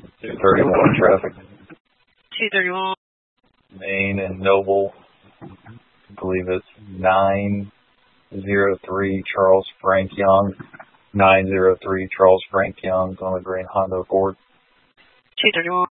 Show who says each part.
Speaker 1: 231 traffic.
Speaker 2: 231.
Speaker 1: Main and Noble. I believe it's 903 Charles Frank Young. 903 Charles Frank Young on the green Honda Accord.
Speaker 2: 231.